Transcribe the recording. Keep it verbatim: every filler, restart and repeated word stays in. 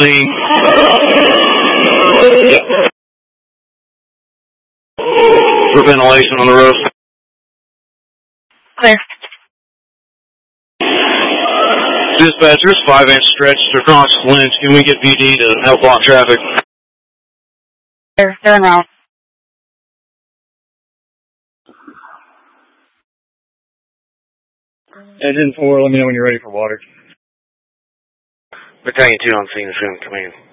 scene. For ventilation on the roof. Clear. Dispatch, there's five inch stretched across Lynch. Can we get V D to help block traffic? They're, they're en route. Engine four, let me know when you're ready for water. Battalion two on scene is going to come in.